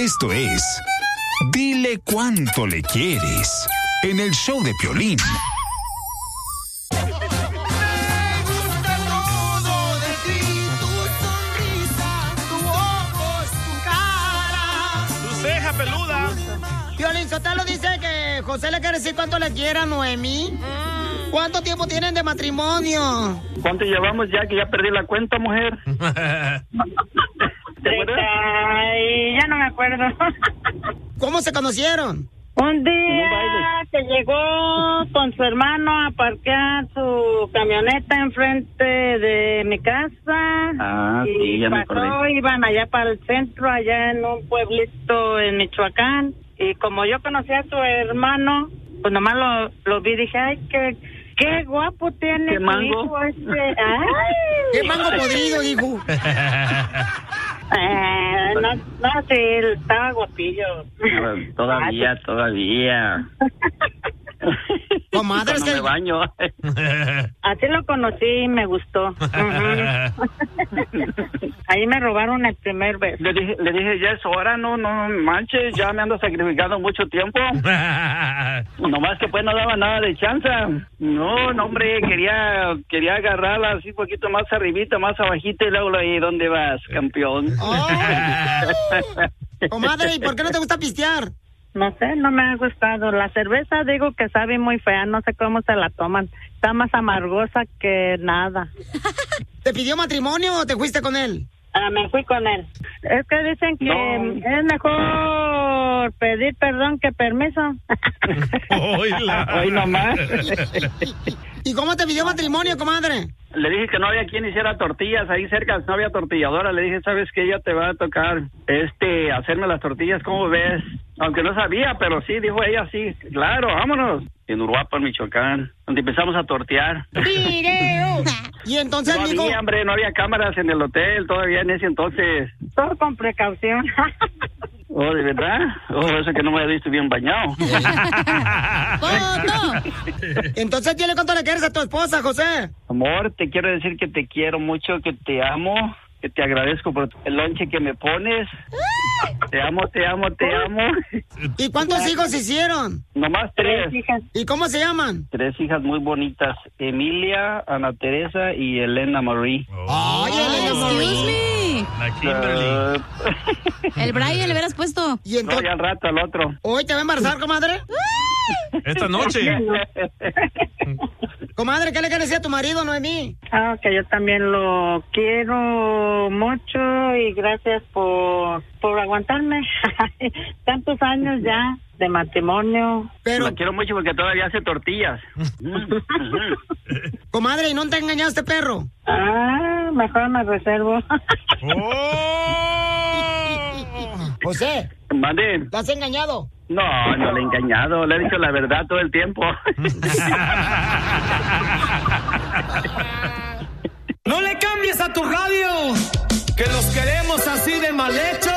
Esto es Dile Cuánto Le Quieres, en el show de Piolín. Peluda. Piolín Sotelo dice que José le quiere decir cuánto le quiere a Noemí. ¿Cuánto tiempo tienen de matrimonio? ¿Cuánto llevamos ya? Que ya perdí la cuenta, mujer. ¿Te acuerdas? Ya no me acuerdo. ¿Cómo se conocieron? Un día que llegó con su hermano a parquear su camioneta enfrente de mi casa. Sí, ya me acordé. Iban allá para el centro, allá en un pueblito en Michoacán. Y como yo conocía a su hermano, pues nomás lo vi y dije, ay, qué guapo tiene ¿Qué tu mango? hijo ¡Ay! ¿Qué mango podrido, hijo? No, sí, estaba guapillo. Todavía. Comadre, es que... me baño. Así lo conocí y me gustó. Ahí me robaron el primer beso. Le dije, ya es hora, no manches, ya me ando sacrificando mucho tiempo. Nomás que pues no daba nada de chance. No, hombre, quería agarrarla así un poquito más arribita, más abajita y luego ahí, ¿dónde vas, campeón? Oh. Comadre, ¿y por qué no te gusta pistear? No sé, no me ha gustado. La cerveza digo que sabe muy fea, no sé cómo se la toman. Está más amargosa que nada. ¿Te pidió matrimonio o te fuiste con él? Me fui con él. Es que dicen que es mejor pedir perdón que permiso. Hoy nomás. ¿Y cómo te pidió matrimonio, comadre? Le dije que no había quien hiciera tortillas ahí cerca, no había tortilladora. Le dije, ¿sabes qué? Ya te va a tocar hacerme las tortillas, ¿cómo ves? Aunque no sabía, pero sí, dijo ella, sí, claro, vámonos. En Uruapan, Michoacán, donde empezamos a tortear. ¡Video! Y entonces, no había cámaras en el hotel todavía en ese entonces. Todo con precaución. Oh, ¿de verdad? Oh, eso que no me había visto bien bañado. Entonces, dile cuánto le quieres a tu esposa, José. Amor, te quiero decir que te quiero mucho, que te amo, que te agradezco por el lonche que me pones. Te amo. ¿Y cuántos hijos hicieron? Nomás 3. hijas. ¿Y cómo se llaman? 3 hijas muy bonitas. Emilia, Ana Teresa y Elena Marie. ¡Ay, Elena Marie! La Kimberly. El Brian le hubieras puesto. Y entonces... No, ya al rato al otro. ¿Hoy te va a embarazar, comadre? Esta noche. Comadre, ¿qué le quieres decir a tu marido, Noemí? Que yo también lo quiero mucho y gracias por aguantarme. Tantos años ya de matrimonio. Pero lo quiero mucho porque todavía hace tortillas. Comadre, ¿y no te ha engañado este perro? Mejor me reservo. José. Mande. ¿Te has engañado? No le he engañado, le he dicho la verdad todo el tiempo. No le cambies a tu radio, que los queremos así de mal hechos.